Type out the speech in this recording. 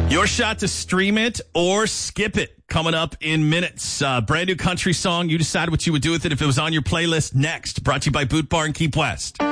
Your shot to stream it or skip it coming up in minutes. Brand new country song. You decide what you would do with it if it was on your playlist next. Brought to you by Boot Bar in Keep West.